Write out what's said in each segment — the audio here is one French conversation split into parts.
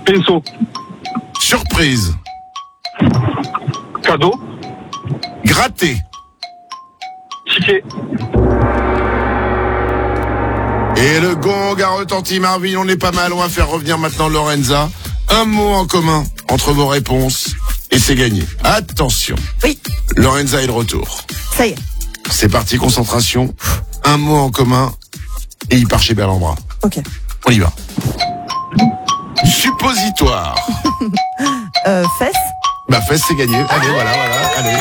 Pinceau. Surprise. Cadeau. Gratter. Ticket. Et le gong a retenti, Marvin, on est pas mal. On va faire revenir maintenant Lorenza. Un mot en commun entre vos réponses et c'est gagné. Attention. Oui. Lorenza est de retour. Ça y est. C'est parti, concentration. Un mot en commun et il part chez Berlambra. Ok. On y va. Suppositoire. Fesses. Bah fesse, c'est gagné. Allez, voilà, allez.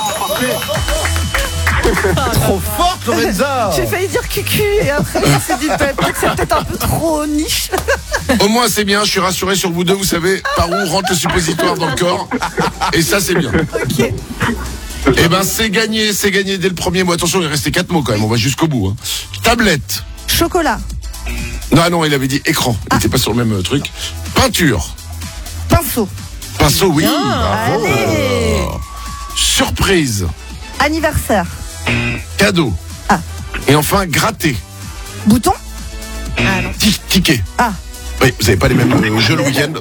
Trop forte, Lorenza. J'ai failli dire cucu et après je me suis dit peut-être que c'est peut-être un peu trop niche. Au moins c'est bien, je suis rassuré sur vous deux, vous savez par où rentre le suppositoire dans le corps. Et ça c'est bien. Ok. Eh ben c'est gagné dès le premier mot. Attention, il restait 4 mots quand même, on va jusqu'au bout. Tablette. Chocolat. Non, il avait dit écran, il n'était pas sur le même truc. Peinture. Pinceau. Pinceau, oui. Bravo. Allez. Surprise. Anniversaire. Cadeau. Ah. Et enfin, gratter. Bouton. Ah non. Ticket. Ah. Oui, vous n'avez pas les mêmes jeux le week-end.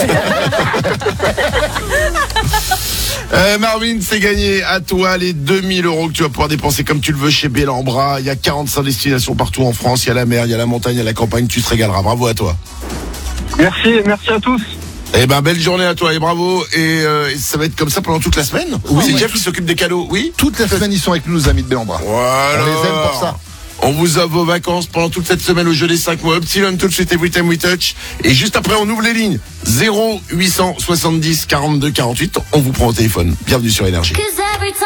Marvin, c'est gagné. À toi les 2000 € que tu vas pouvoir dépenser comme tu le veux chez Bellambra. Il y a 45 destinations partout en France. Il y a la mer, il y a la montagne, il y a la campagne. Tu te régaleras. Bravo à toi. Merci à tous. Eh ben, belle journée à toi et bravo. Et ça va être comme ça pendant toute la semaine. Oui. C'est Jeff qui s'occupe des cadeaux. Oui. Toute la semaine, ils sont avec nous, nos amis de Bellambra. Voilà. On les aime pour ça. On vous offre vos vacances pendant toute cette semaine au jeu des 5 mois. Upsilon tout de suite, Every Time We Touch. Et juste après, on ouvre les lignes. 0870 42 48. On vous prend au téléphone. Bienvenue sur Énergie.